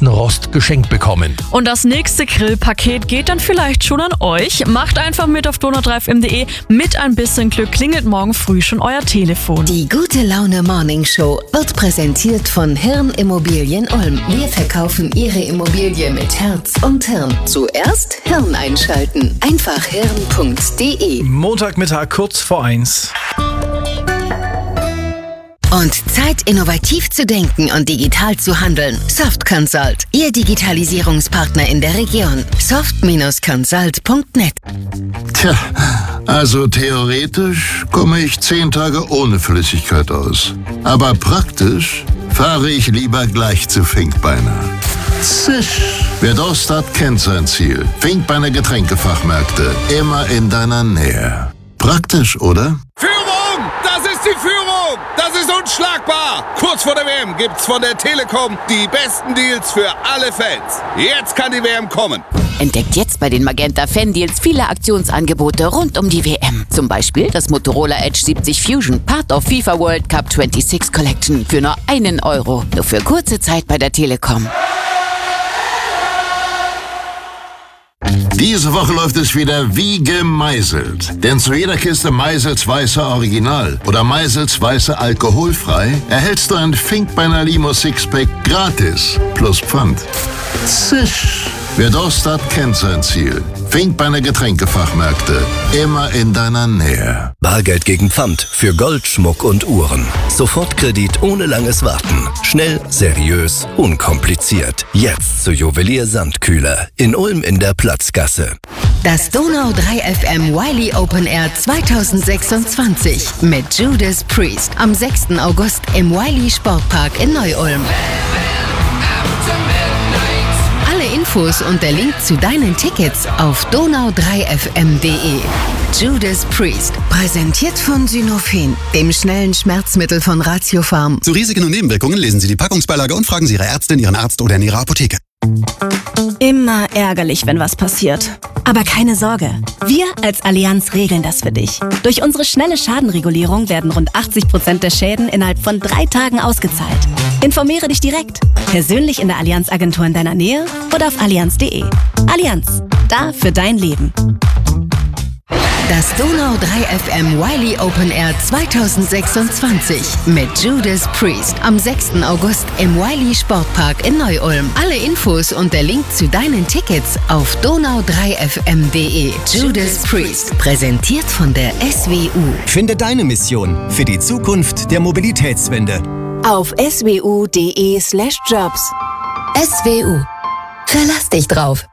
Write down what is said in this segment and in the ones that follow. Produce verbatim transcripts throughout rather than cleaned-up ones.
heißen Rost geschenkt bekommen. Und das nächste Grillpaket geht dann vielleicht schon an euch. Macht einfach mit auf donau drei f m punkt de. Mit ein bisschen Glück klingelt morgen früh schon euer Telefon. Die Gute Laune Morning Show wird präsentiert von Hirn Immobilien Ulm. Wir verkaufen Ihre Immobilie mit Herz und Hirn. Zuerst Hirn einschalten. Einfach hirn punkt de. Montagmittag kurz vor eins. Und Zeit, innovativ zu denken und digital zu handeln. Soft Consult, Ihr Digitalisierungspartner in der Region. soft consult punkt net. Tja, also theoretisch komme ich zehn Tage ohne Flüssigkeit aus. Aber praktisch fahre ich lieber gleich zu Finkbeiner. Zisch! Wer Durst hat, kennt sein Ziel. Finkbeiner Getränkefachmärkte, immer in deiner Nähe. Praktisch, oder? Führung! Das ist die Führung! Das ist unschlagbar! Kurz vor der W M gibt's von der Telekom die besten Deals für alle Fans. Jetzt kann die W M kommen. Entdeckt jetzt bei den Magenta Fan-Deals viele Aktionsangebote rund um die W M. Zum Beispiel das Motorola Edge siebzig Fusion, Part of FIFA World Cup sechsundzwanzig Collection für nur einen Euro. Nur für kurze Zeit bei der Telekom. Diese Woche läuft es wieder wie gemeißelt. Denn zu jeder Kiste Meisels Weißer Original oder Meisels Weißer alkoholfrei erhältst du ein Finkbeiner Limo Sixpack gratis plus Pfand. Zisch! Wer Durst hat, kennt sein Ziel. Finkbeiner Getränkefachmärkte, immer in deiner Nähe. Bargeld gegen Pfand für Gold, Schmuck und Uhren. Sofortkredit ohne langes Warten. Schnell, seriös, unkompliziert. Jetzt zu Juwelier Sandkühler in Ulm in der Platzgasse. Das Donau drei F M Wiley Open Air zwanzig sechsundzwanzig mit Judas Priest am sechsten August im Wiley Sportpark in Neu-Ulm. Alle Infos und der Link zu deinen Tickets auf donau drei f m punkt de. Judas Priest, präsentiert von Synophen, dem schnellen Schmerzmittel von Ratiopharm. Zu Risiken und Nebenwirkungen lesen Sie die Packungsbeilage und fragen Sie Ihre Ärztin, Ihren Arzt oder in Ihrer Apotheke. Immer ärgerlich, wenn was passiert. Aber keine Sorge, wir als Allianz regeln das für dich. Durch unsere schnelle Schadenregulierung werden rund achtzig Prozent der Schäden innerhalb von drei Tagen ausgezahlt. Informiere dich direkt, persönlich in der Allianz-Agentur in deiner Nähe oder auf allianz punkt de. Allianz, da für dein Leben. Das Donau drei F M Wiley Open Air zwanzig sechsundzwanzig mit Judas Priest am sechsten August im Wiley Sportpark in Neu-Ulm. Alle Infos und der Link zu deinen Tickets auf donau drei f m punkt de. Judas Priest, präsentiert von der S W U. Finde deine Mission für die Zukunft der Mobilitätswende Auf swu.de slash jobs. S W U. Verlass dich drauf.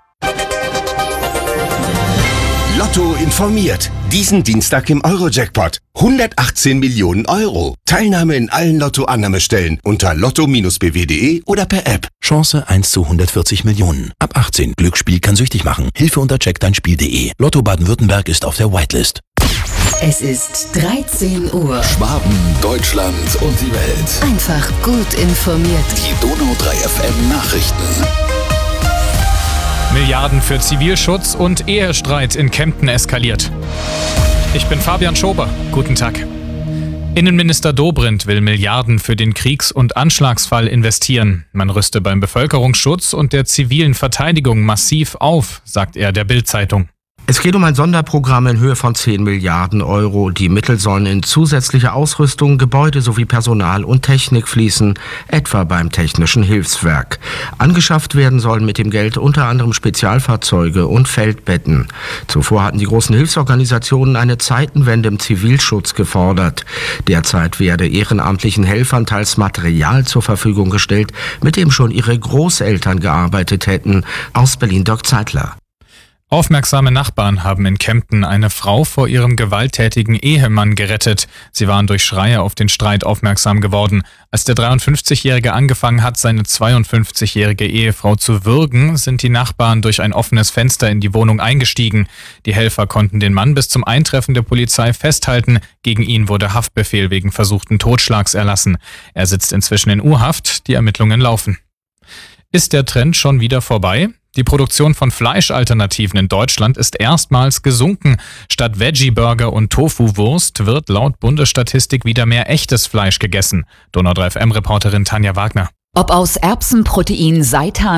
Lotto informiert. Diesen Dienstag im Euro-Jackpot. hundertachtzehn Millionen Euro. Teilnahme in allen Lotto-Annahmestellen unter lotto b w punkt de oder per App. Chance eins zu hundertvierzig Millionen. Ab achtzehn. Glücksspiel kann süchtig machen. Hilfe unter check dein Spiel punkt de. Lotto Baden-Württemberg ist auf der Whitelist. Es ist dreizehn Uhr. Schwaben, Deutschland und die Welt. Einfach gut informiert. Die Donau drei F M Nachrichten. Milliarden für Zivilschutz und Ehestreit in Kempten eskaliert. Ich bin Fabian Schober. Guten Tag. Innenminister Dobrindt will Milliarden für den Kriegs- und Anschlagsfall investieren. Man rüste beim Bevölkerungsschutz und der zivilen Verteidigung massiv auf, sagt er der Bild-Zeitung. Es geht um ein Sonderprogramm in Höhe von zehn Milliarden Euro. Die Mittel sollen in zusätzliche Ausrüstung, Gebäude sowie Personal und Technik fließen, etwa beim Technischen Hilfswerk. Angeschafft werden sollen mit dem Geld unter anderem Spezialfahrzeuge und Feldbetten. Zuvor hatten die großen Hilfsorganisationen eine Zeitenwende im Zivilschutz gefordert. Derzeit werde ehrenamtlichen Helfern teils Material zur Verfügung gestellt, mit dem schon ihre Großeltern gearbeitet hätten. Aus Berlin Dirk Zeitler. Aufmerksame Nachbarn haben in Kempten eine Frau vor ihrem gewalttätigen Ehemann gerettet. Sie waren durch Schreie auf den Streit aufmerksam geworden. Als der dreiundfünfzigjährige angefangen hat, seine zweiundfünfzigjährige Ehefrau zu würgen, sind die Nachbarn durch ein offenes Fenster in die Wohnung eingestiegen. Die Helfer konnten den Mann bis zum Eintreffen der Polizei festhalten. Gegen ihn wurde Haftbefehl wegen versuchten Totschlags erlassen. Er sitzt inzwischen in U-Haft. Die Ermittlungen laufen. Ist der Trend schon wieder vorbei? Die Produktion von Fleischalternativen in Deutschland ist erstmals gesunken. Statt Veggie-Burger und Tofu-Wurst wird laut Bundesstatistik wieder mehr echtes Fleisch gegessen. Donau drei F M-Reporterin Tanja Wagner. Ob aus Erbsenprotein, Seitan